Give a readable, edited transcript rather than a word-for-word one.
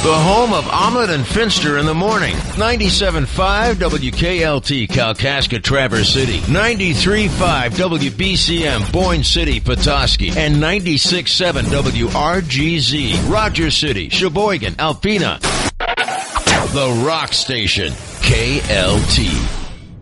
The home of Omelet and Finster in the morning. 97.5 WKLT Kalkaska Traverse City. 93.5 WBCM Boyne City Petoskey. And 96.7 WRGZ Rogers City, Sheboygan, Alpena. The Rock Station. KLT.